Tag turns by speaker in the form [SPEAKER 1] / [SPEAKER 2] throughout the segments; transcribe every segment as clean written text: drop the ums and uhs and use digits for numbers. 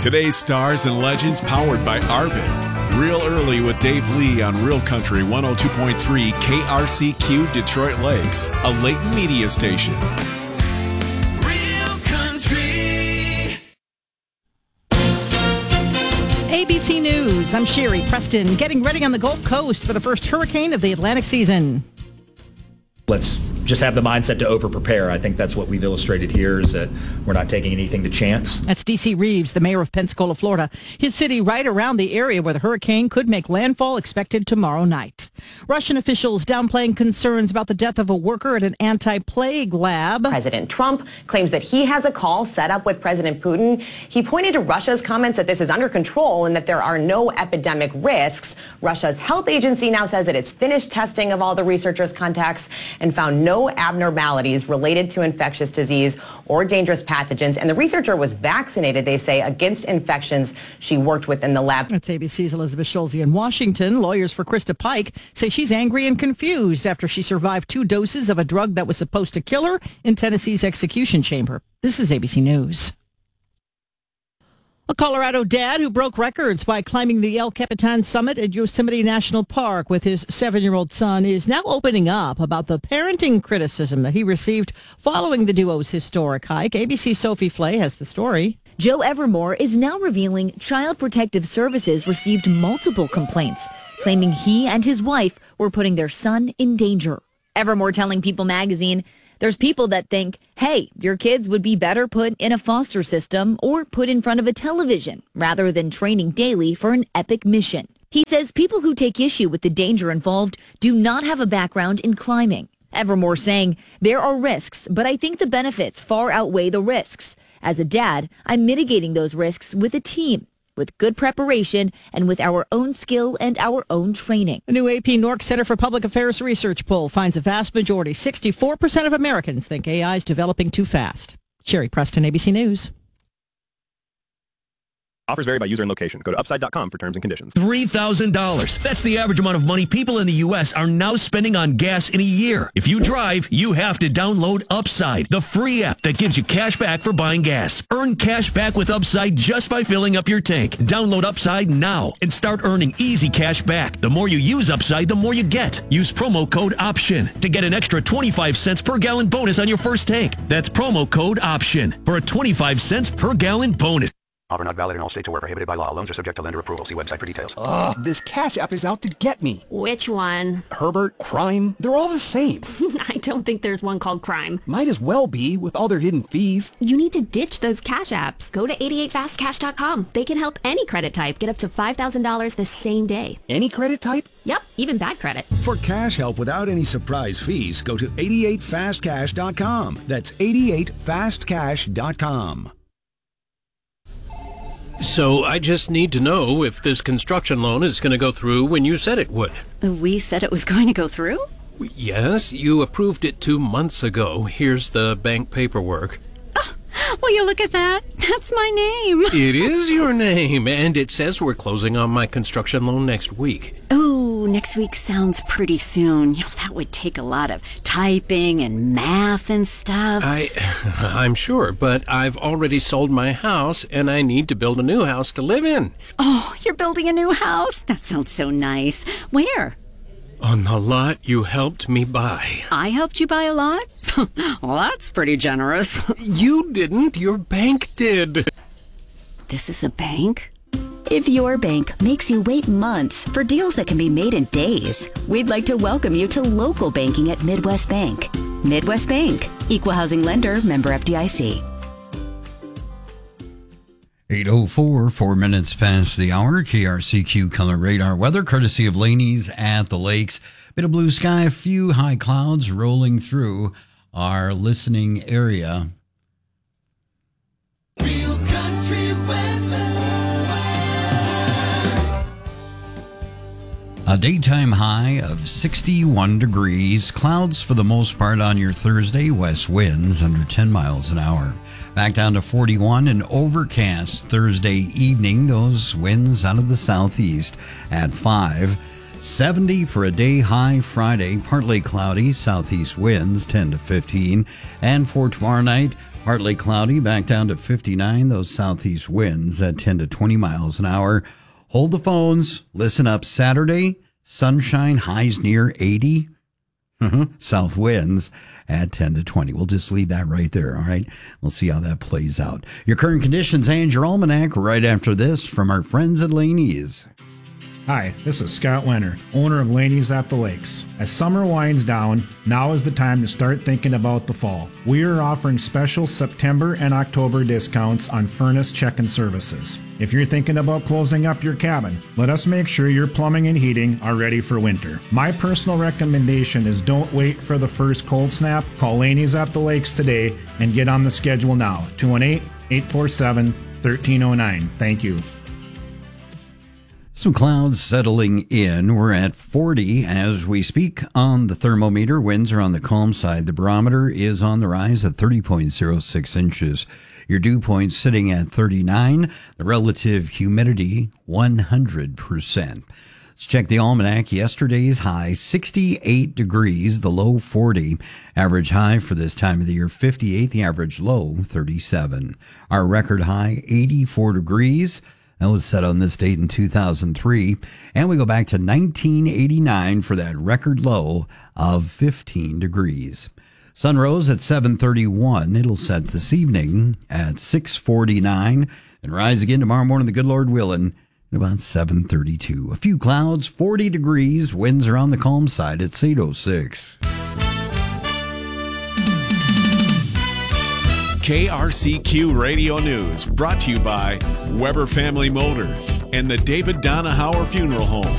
[SPEAKER 1] Today's stars and legends powered by Arvin. Real Early with Dave Lee on Real Country 102.3 KRCQ Detroit Lakes, a Layton media station.
[SPEAKER 2] Real Country.
[SPEAKER 3] ABC News, I'm Sherry Preston, getting ready on the Gulf Coast for the first hurricane of the Atlantic season.
[SPEAKER 4] Let's just have the mindset to over-prepare. I think that's what we've illustrated here, is that we're not taking anything to chance.
[SPEAKER 3] That's D.C. Reeves, the mayor of Pensacola, Florida. His city right around the area where the hurricane could make landfall, expected tomorrow night. Russian officials downplaying concerns about the death of a worker at an anti-plague lab.
[SPEAKER 5] President Trump claims that he has a call set up with President Putin. He pointed to Russia's comments that this is under control and that there are no epidemic risks. Russia's health agency now says that it's finished testing of all the researchers' contacts and found no abnormalities related to infectious disease or dangerous pathogens. And the researcher was vaccinated, they say, against infections she worked with in the lab.
[SPEAKER 3] That's ABC's Elizabeth Schulze in Washington. Lawyers for Krista Pike say she's angry and confused after she survived 2 doses of a drug that was supposed to kill her in Tennessee's execution chamber. This is ABC News. A Colorado dad who broke records by climbing the El Capitan summit at Yosemite National Park with his 7-year-old son is now opening up about the parenting criticism that he received following the duo's historic hike. ABC's Sophie Flay has the story.
[SPEAKER 6] Joe Evermore is now revealing Child Protective Services received multiple complaints, claiming he and his wife were putting their son in danger. Evermore telling People magazine, there's people that think, hey, your kids would be better put in a foster system or put in front of a television rather than training daily for an epic mission. He says people who take issue with the danger involved do not have a background in climbing. Evermore saying, there are risks, but I think the benefits far outweigh the risks. As a dad, I'm mitigating those risks with a team, with good preparation, and with our own skill and our own training.
[SPEAKER 3] A new AP Nork Center for Public Affairs research poll finds a vast majority, 64% of Americans, think AI is developing too fast. Sherry Preston, ABC News.
[SPEAKER 7] Offers vary by user and location. Go to upside.com for terms and conditions.
[SPEAKER 8] $3,000. That's the average amount of money people in the U.S. are now spending on gas in a year. If you drive, you have to download Upside, the free app that gives you cash back for buying gas. Earn cash back with Upside just by filling up your tank. Download Upside now and start earning easy cash back. The more you use Upside, the more you get. Use promo code OPTION to get an extra 25 cents per gallon bonus on your first tank. That's promo code OPTION for a 25 cents per gallon bonus.
[SPEAKER 9] Offer not valid in all states or where prohibited by law. Loans are subject to lender approval. See website for details.
[SPEAKER 10] Ugh, this Cash App is out to get me.
[SPEAKER 11] Which one?
[SPEAKER 10] Herbert, Crime, they're all the same.
[SPEAKER 11] I don't think there's one called Crime.
[SPEAKER 10] Might as well be, with all their hidden fees.
[SPEAKER 11] You need to ditch those Cash Apps. Go to 88fastcash.com. They can help any credit type get up to $5,000 the same day.
[SPEAKER 10] Any credit type?
[SPEAKER 11] Yep, even bad credit.
[SPEAKER 12] For cash help without any surprise fees, go to 88fastcash.com. That's 88fastcash.com.
[SPEAKER 13] So I just need to know if this construction loan is going to go through when you said it would.
[SPEAKER 14] We said it was going to go through?
[SPEAKER 13] Yes, you approved it 2 months ago. Here's the bank paperwork.
[SPEAKER 14] Oh, will you look at that? That's my name.
[SPEAKER 13] It is your name, and it says we're closing on my construction loan next week.
[SPEAKER 14] Oh, next week sounds pretty soon. That would take a lot of typing and math and stuff.
[SPEAKER 13] I'm sure, but I've already sold my house, and I need to build a new house to live in.
[SPEAKER 14] Oh, you're building a new house? That sounds so nice. Where?
[SPEAKER 13] On the lot you helped me buy.
[SPEAKER 14] I helped you buy a lot? Well, that's pretty generous.
[SPEAKER 13] You didn't. Your bank did.
[SPEAKER 14] This is a bank? If your bank makes you wait months for deals that can be made in days, we'd like to welcome you to local banking at Midwest Bank. Midwest Bank, Equal Housing Lender, member FDIC.
[SPEAKER 15] 8:04, 4 minutes past the hour. KRCQ Color Radar weather, courtesy of Laney's at the Lakes. Bit of blue sky, a few high clouds rolling through our listening area.
[SPEAKER 2] Real country weather.
[SPEAKER 15] A daytime high of 61 degrees. Clouds for the most part on your Thursday. West winds under 10 miles an hour. Back down to 41 and overcast Thursday evening. Those winds out of the southeast at 5. 70 for a day high Friday. Partly cloudy. Southeast winds 10 to 15. And for tomorrow night, Partly cloudy, back down to 59. Those southeast winds at 10 to 20 miles an hour. Hold the phones. Listen up. Saturday, sunshine, highs near 80. South winds at 10 to 20. We'll just leave that right there, all right? We'll see how that plays out. Your current conditions and your almanac right after this from our friends at Laney's.
[SPEAKER 16] Hi, this is Scott Leonard, owner of Laney's at the Lakes. As summer winds down, now is the time to start thinking about the fall. We are offering special September and October discounts on furnace check-in services. If you're thinking about closing up your cabin, let us make sure your plumbing and heating are ready for winter. My personal recommendation is don't wait for the first cold snap. Call Laney's at the Lakes today and get on the schedule now. 218-847-1309. Thank you.
[SPEAKER 15] Some clouds settling in. We're at 40 as we speak on the thermometer. Winds are on the calm side. The barometer is on the rise at 30.06 inches. Your dew point sitting at 39. The relative humidity, 100%. Let's check the almanac. Yesterday's high, 68 degrees, the low 40. Average high for this time of the year, 58. The average low, 37. Our record high, 84 degrees. That was set on this date in 2003. And we go back to 1989 for that record low of 15 degrees. Sun rose at 7:31. It'll set this evening at 6:49 and rise again tomorrow morning, the good Lord willing, at about 7:32. A few clouds, 40 degrees. Winds are on the calm side at 8:06.
[SPEAKER 1] KRCQ Radio News, brought to you by Weber Family Motors and the David Donahauer Funeral Home.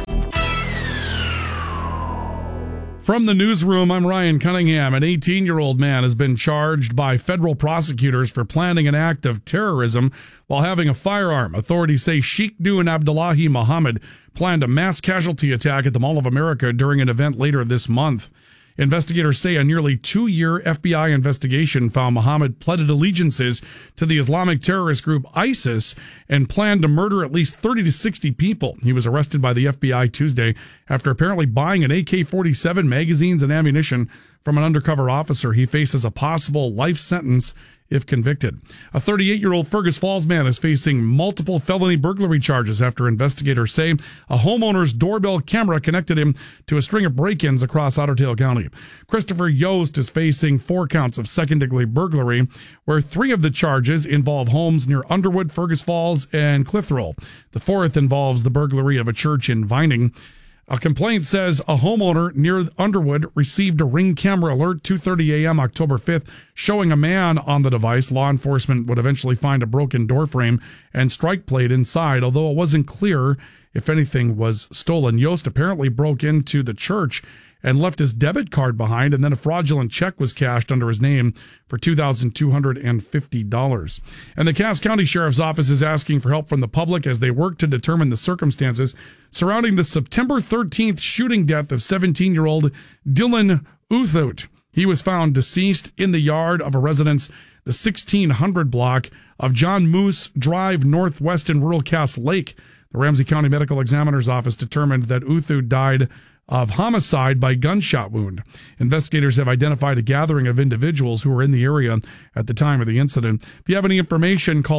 [SPEAKER 17] From the newsroom, I'm Ryan Cunningham. An 18-year-old man has been charged by federal prosecutors for planning an act of terrorism while having a firearm. Authorities say Sheikh Dune Abdullahi Muhammad planned a mass casualty attack at the Mall of America during an event later this month. Investigators say a nearly 2-year FBI investigation found Muhammad pledged allegiances to the Islamic terrorist group ISIS and planned to murder at least 30 to 60 people. He was arrested by the FBI Tuesday after apparently buying an AK-47, magazines, and ammunition from an undercover officer. He faces a possible life sentence if convicted. A 38-year-old Fergus Falls man is facing multiple felony burglary charges after investigators say a homeowner's doorbell camera connected him to a string of break-ins across Otter Tail County. Christopher Yost is facing 4 counts of second-degree burglary, where 3 of the charges involve homes near Underwood, Fergus Falls, and Clitheroe. The 4th involves the burglary of a church in Vining. A complaint says a homeowner near Underwood received a Ring camera alert 2:30 a.m. October 5th showing a man on the device. Law enforcement would eventually find a broken door frame and strike plate inside, although it wasn't clear if anything was stolen. Yost apparently broke into the church and left his debit card behind, and then a fraudulent check was cashed under his name for $2,250. And the Cass County Sheriff's Office is asking for help from the public as they work to determine the circumstances surrounding the September 13th shooting death of 17-year-old Dylan Uthut. He was found deceased in the yard of a residence, the 1600 block of John Moose Drive Northwest in rural Cass Lake. The Ramsey County Medical Examiner's Office determined that Uthut died of homicide by gunshot wound. Investigators have identified a gathering of individuals who were in the area at the time of the incident. If you have any information, call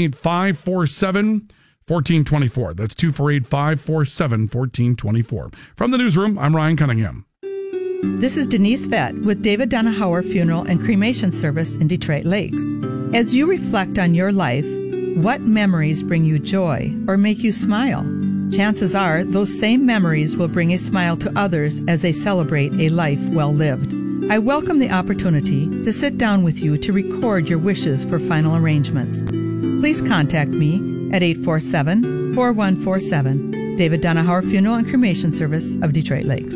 [SPEAKER 17] 218-547-1424. That's 248-547-1424. From the newsroom, I'm Ryan Cunningham.
[SPEAKER 18] This is Denise Vett with David Donahauer Funeral and Cremation Service in Detroit Lakes. As you reflect on your life, what memories bring you joy or make you smile? Chances are those same memories will bring a smile to others as they celebrate a life well lived. I welcome the opportunity to sit down with you to record your wishes for final arrangements. Please contact me at 847-4147. David Donahauer Funeral and Cremation Service of Detroit Lakes.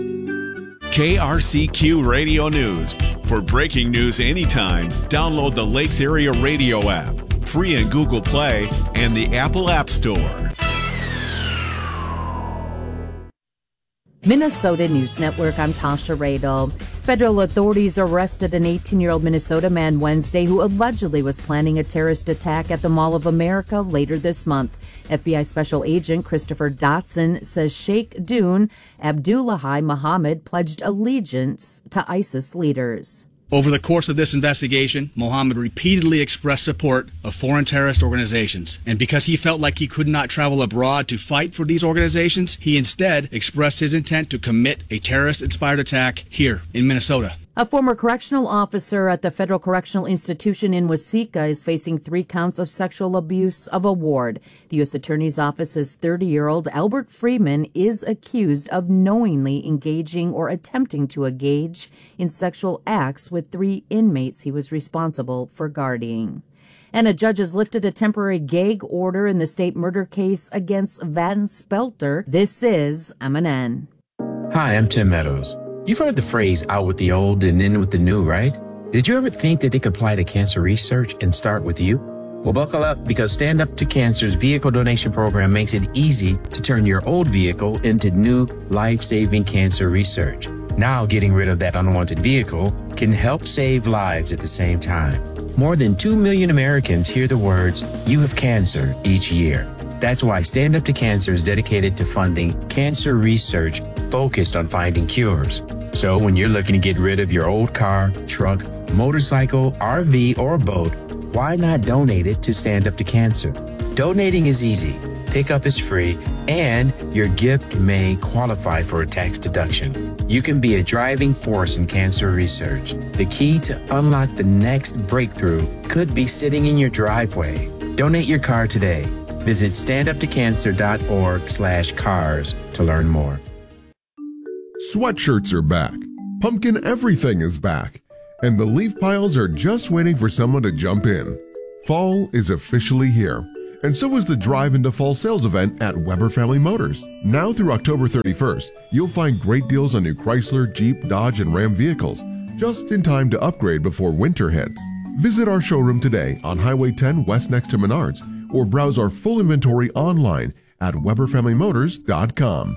[SPEAKER 1] KRCQ Radio News. For breaking news anytime, download the Lakes Area Radio app, free in Google Play and the Apple App Store.
[SPEAKER 19] Minnesota News Network, I'm Tasha Radel. Federal authorities arrested an 18-year-old Minnesota man Wednesday who allegedly was planning a terrorist attack at the Mall of America later this month. FBI Special Agent Christopher Dotson says Sheikh Dune Abdullahi Muhammad pledged allegiance to ISIS leaders.
[SPEAKER 20] Over the course of this investigation, Mohammed repeatedly expressed support of foreign terrorist organizations. And because he felt like he could not travel abroad to fight for these organizations, he instead expressed his intent to commit a terrorist-inspired attack here in Minnesota.
[SPEAKER 19] A former correctional officer at the Federal Correctional Institution in Waseca is facing 3 counts of sexual abuse of a ward. The U.S. Attorney's Office's 30-year-old Albert Freeman is accused of knowingly engaging or attempting to engage in sexual acts with 3 inmates he was responsible for guarding. And a judge has lifted a temporary gag order in the state murder case against Van Spelter. This is MNN.
[SPEAKER 21] Hi, I'm Tim Meadows. You've heard the phrase out with the old and in with the new, right? Did you ever think that they could apply to cancer research and start with you? Well, buckle up, because Stand Up to Cancer's vehicle donation program makes it easy to turn your old vehicle into new life-saving cancer research. Now, getting rid of that unwanted vehicle can help save lives at the same time. More than 2 million Americans hear the words, "You have cancer," each year. That's why Stand Up to Cancer is dedicated to funding cancer research focused on finding cures. So when you're looking to get rid of your old car, truck, motorcycle, RV, or boat, why not donate it to Stand Up to Cancer? Donating is easy, pickup is free, and your gift may qualify for a tax deduction. You can be a driving force in cancer research. The key to unlock the next breakthrough could be sitting in your driveway. Donate your car today. Visit standuptocancer.org/cars to learn more.
[SPEAKER 22] Sweatshirts are back. Pumpkin everything is back. And the leaf piles are just waiting for someone to jump in. Fall is officially here. And so is the Drive into Fall sales event at Weber Family Motors. Now through October 31st, you'll find great deals on new Chrysler, Jeep, Dodge, and Ram vehicles, just in time to upgrade before winter hits. Visit our showroom today on Highway 10 West next to Menards, or browse our full inventory online at WeberFamilyMotors.com.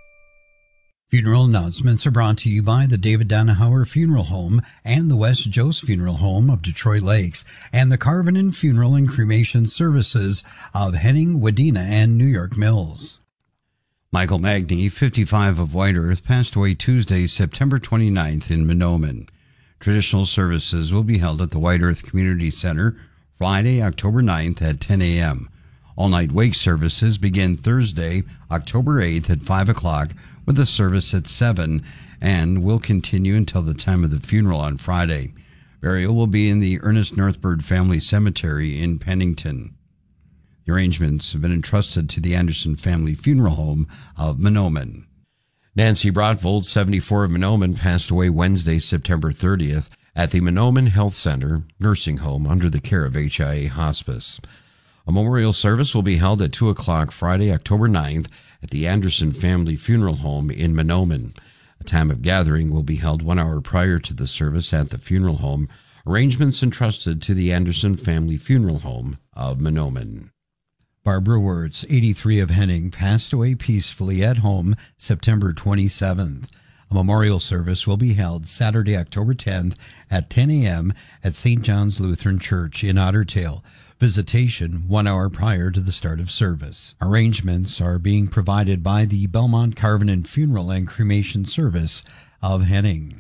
[SPEAKER 15] Funeral announcements are brought to you by the David Danahauer Funeral Home and the West Jost Funeral Home of Detroit Lakes and the Carvinen Funeral and Cremation Services of Henning, Wadena, and New York Mills. Michael Magny, 55 of White Earth, passed away Tuesday, September 29th in Mahnomen. Traditional services will be held at the White Earth Community Center Friday, October 9th at 10 a.m. All-night wake services begin Thursday, October 8th at 5 o'clock with a service at 7 and will continue until the time of the funeral on Friday. Burial will be in the Ernest Northbird Family Cemetery in Pennington. The arrangements have been entrusted to the Anderson Family Funeral Home of Mahnomen.
[SPEAKER 23] Nancy Brotvold, 74 of Mahnomen, passed away Wednesday, September 30th at the Mahnomen Health Center Nursing Home under the care of HIA Hospice. A memorial service will be held at 2 o'clock Friday, October 9th at the Anderson Family Funeral Home in Mahnomen. A time of gathering will be held 1 hour prior to the service at the funeral home. Arrangements entrusted to the Anderson Family Funeral Home of Mahnomen.
[SPEAKER 15] Barbara Wirtz, 83 of Henning, passed away peacefully at home September 27th. A memorial service will be held Saturday, October 10th at 10 a.m. at St. John's Lutheran Church in Otter Tail. Visitation 1 hour prior to the start of service. Arrangements are being provided by the Belmont Carvinen Funeral and Cremation Service of Henning.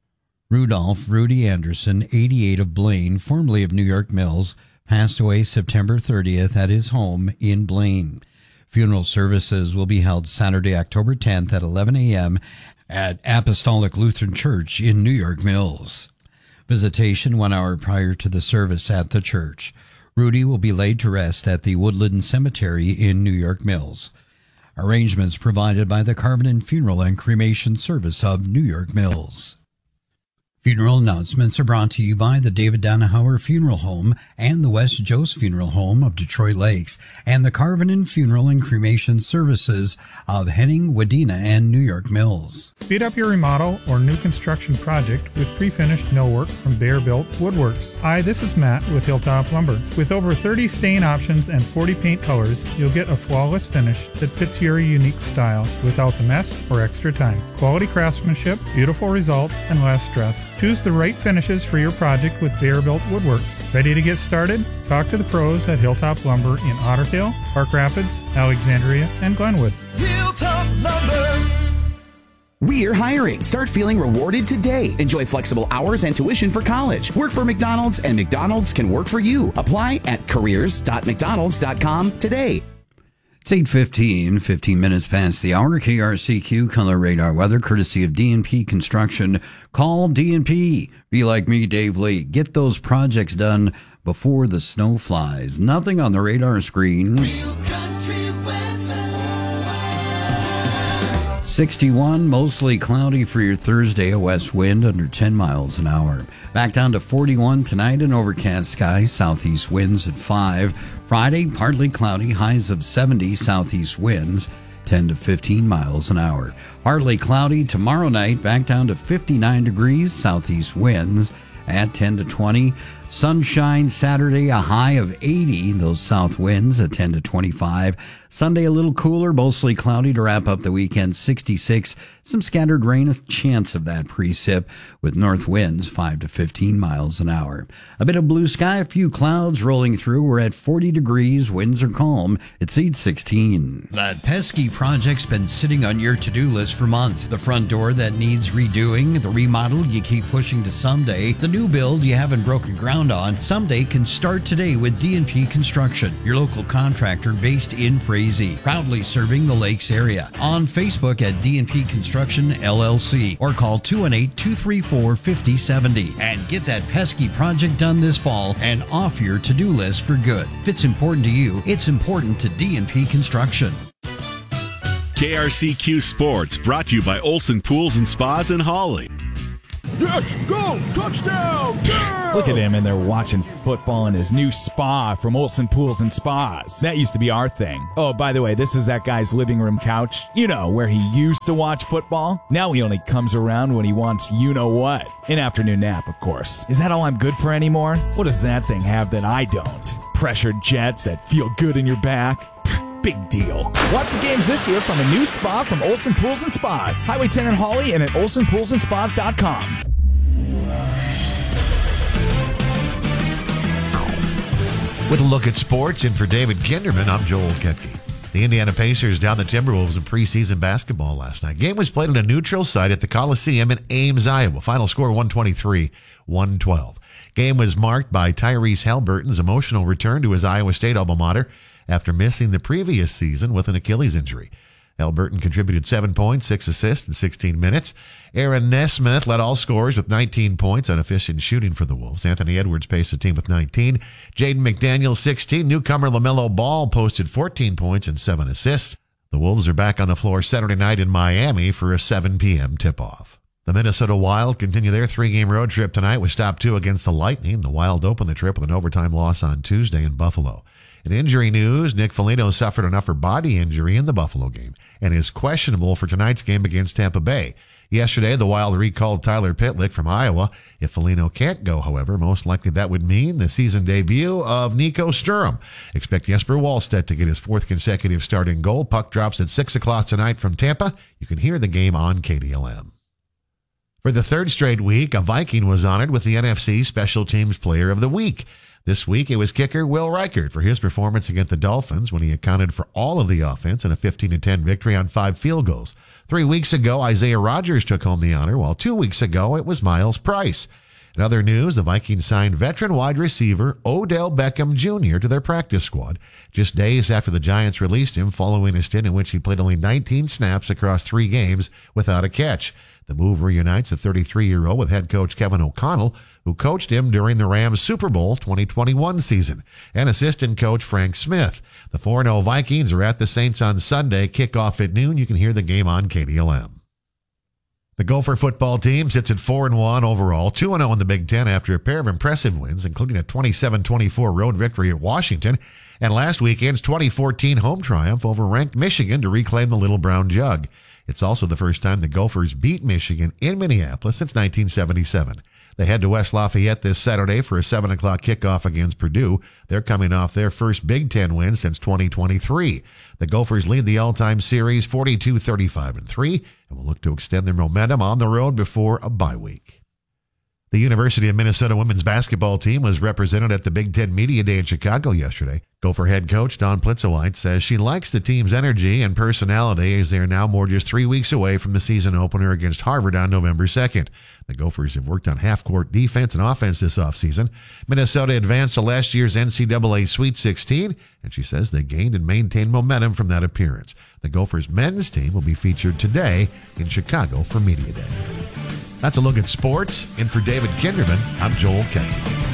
[SPEAKER 15] Rudolph Rudy Anderson, 88 of Blaine, formerly of New York Mills, passed away September 30th at his home in Blaine. Funeral services will be held Saturday, October 10th at 11 a.m. at Apostolic Lutheran Church in New York Mills. Visitation 1 hour prior to the service at the church. Rudy will be laid to rest at the Woodland Cemetery in New York Mills. Arrangements provided by the Carvinen Funeral and Cremation Service of New York Mills. Funeral announcements are brought to you by the David Danahauer Funeral Home and the West Jost Funeral Home of Detroit Lakes and the Carvinen Funeral and Cremation Services of Henning, Wadena, and New York Mills.
[SPEAKER 16] Speed up your remodel or new construction project with pre-finished millwork from Bear Built Woodworks. Hi, this is Matt with Hilltop Lumber. With over 30 stain options and 40 paint colors, you'll get a flawless finish that fits your unique style without the mess or extra time. Quality craftsmanship, beautiful results, and less stress. Choose the right finishes for your project with Bear Built Woodworks. Ready to get started? Talk to the pros at Hilltop Lumber in Otter Tail, Park Rapids, Alexandria, and Glenwood.
[SPEAKER 2] Hilltop Lumber.
[SPEAKER 4] We're hiring. Start feeling rewarded today. Enjoy flexible hours and tuition for college. Work for McDonald's, and McDonald's can work for you. Apply at careers.mcdonalds.com today.
[SPEAKER 15] It's 8:15, 15 minutes past the hour. KRCQ Color Radar Weather, courtesy of DNP Construction. Call DNP. Be like me, Dave Lee. Get those projects done before the snow flies. Nothing on the radar screen. 61, mostly cloudy for your Thursday, a west wind under 10 miles an hour. Back down to 41 tonight, an overcast sky, southeast winds at 5. Friday, partly cloudy, highs of 70, southeast winds 10 to 15 miles an hour. Partly cloudy tomorrow night, back down to 59 degrees, southeast winds at 10 to 20. Sunshine Saturday, a high of 80, those south winds at 10 to 25. Sunday, a little cooler, mostly cloudy to wrap up the weekend, 66. Some scattered rain, a chance of that precip with north winds 5 to 15 miles an hour. A bit of blue sky, a few clouds rolling through. We're at 40 degrees, winds are calm. It's 8:16. That pesky project's been sitting on your to-do list for months. The front door that needs redoing, the remodel you keep pushing to someday, the new build you haven't broken ground on, someday can start today with DNP Construction, your local contractor based in Frazee, proudly serving the Lakes area. On Facebook at DNP Construction LLC or call 218-234-5070 and get that pesky project done this fall and off your to-do list for good. If it's important to you, it's important to DNP Construction.
[SPEAKER 1] KRCQ Sports brought to you by Olson Pools and Spas in Hawley.
[SPEAKER 5] Yes, go! Touchdown! Yeah! Look at him in there watching football in his new spa from Olson Pools and Spas. That used to be our thing. Oh, by the way, this is that guy's living room couch. You know, where he used to watch football. Now he only comes around when he wants you-know-what. An afternoon nap, of course. Is that all I'm good for anymore? What does that thing have that I don't? Pressured jets that feel good in your back? Big deal. Watch the games this year from a new spa from Olson Pools and Spas. Highway 10 in Hawley and at olsonpoolsandspas.com.
[SPEAKER 6] With a look at sports, and for David Kinderman, I'm Joel Ketke. The Indiana Pacers downed the Timberwolves in preseason basketball last night. Game was played at a neutral site at the Coliseum in Ames, Iowa. Final score 123-112. Game was marked by Tyrese Haliburton's emotional return to his Iowa State alma mater after missing the previous season with an Achilles injury. Haliburton contributed 7 points, 6 assists in 16 minutes. Aaron Nesmith led all scorers with 19 points on efficient shooting for the Wolves. Anthony Edwards paced the team with 19. Jaden McDaniels, 16. Newcomer LaMelo Ball posted 14 points and 7 assists. The Wolves are back on the floor Saturday night in Miami for a 7 p.m. tip-off. The Minnesota Wild continue their 3-game road trip tonight with stop 2 against the Lightning. The Wild opened the trip with an overtime loss on Tuesday in Buffalo. In injury news, Nick Foligno suffered an upper body injury in the Buffalo game and is questionable for tonight's game against Tampa Bay. Yesterday, the Wild recalled Tyler Pitlick from Iowa. If Foligno can't go, however, most likely that would mean the season debut of Nico Sturm. Expect Jesper Wallstedt to get his 4th consecutive starting goal. Puck drops at 6 o'clock tonight from Tampa. You can hear the game on KDLM. For the 3rd straight week, a Viking was honored with the NFC Special Teams Player of the Week. This week, it was kicker Will Reichert for his performance against the Dolphins when he accounted for all of the offense in a 15-10 victory on 5 field goals. 3 weeks ago, Isaiah Rodgers took home the honor, while 2 weeks ago, it was Miles Price. In other news, the Vikings signed veteran wide receiver Odell Beckham Jr. to their practice squad, just days after the Giants released him following a stint in which he played only 19 snaps across 3 games without a catch. The move reunites the 33-year-old with head coach Kevin O'Connell, who coached him during the Rams Super Bowl 2021 season, and assistant coach Frank Smith. The 4-0 Vikings are at the Saints on Sunday, kickoff at noon. You can hear the game on KDLM. The Gopher football team sits at 4-1 overall, 2-0 in the Big Ten after a pair of impressive wins, including a 27-24 road victory at Washington, and last weekend's 2014 home triumph over ranked Michigan to reclaim the Little Brown Jug. It's also the first time the Gophers beat Michigan in Minneapolis since 1977. They head to West Lafayette this Saturday for a 7 o'clock kickoff against Purdue. They're coming off their first Big Ten win since 2023. The Gophers lead the all-time series 42-35-3 and will look to extend their momentum on the road before a bye week. The University of Minnesota women's basketball team was represented at the Big Ten Media Day in Chicago yesterday. Gopher head coach Dawn Plitzowite says she likes the team's energy and personality as they are now just 3 weeks away from the season opener against Harvard on November 2nd. The Gophers have worked on half-court defense and offense this offseason. Minnesota advanced to last year's NCAA Sweet 16, and she says they gained and maintained momentum from that appearance. The Gophers men's team will be featured today in Chicago for Media Day. That's a look at sports. And for David Kinderman, I'm Joel Kenny.